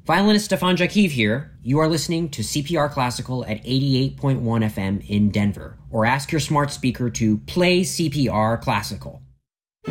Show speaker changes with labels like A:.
A: Violinist Stefan Jakiv here. You are listening to CPR Classical at 88.1 FM in Denver, or ask your smart speaker to play CPR Classical.